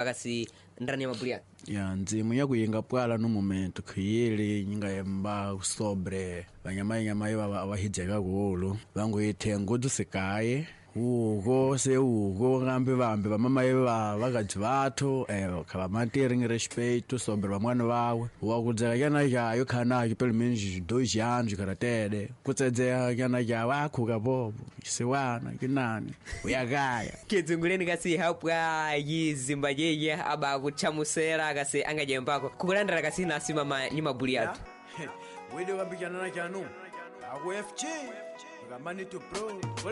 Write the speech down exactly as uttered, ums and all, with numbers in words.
akasi ndani ya mabulia ya nzimu ya kuyenga pwala no momento khiyele nyinga yemba sobre banyama nyama yiba abahijeka kulo bangu yithengo dusekaye ugo se ugo ngambe bambe bamama yiba bagathi batho eh khala matering respect sobre bamwana bawe wakudzeka yana yayo khana ke pelmenji dois anos karatede kutsedzea yana ya wakho kabobo siwana kinani uyakaya kizunguleni kasi hapwa yizimba yeye aba kuchamusera kasi angajembako kukulandira kasi nasimama nyuma buliatu wewe wambijana na janu ako F G ngamani to pro